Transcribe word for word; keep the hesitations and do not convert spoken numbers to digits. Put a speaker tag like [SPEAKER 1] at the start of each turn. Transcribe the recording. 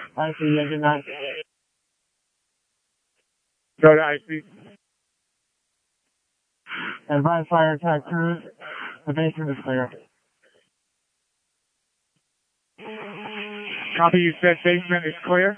[SPEAKER 1] I C, engine nine.
[SPEAKER 2] Go to I C.
[SPEAKER 1] Advise fire attack crews. The basement is clear.
[SPEAKER 2] Copy, you said basement is clear?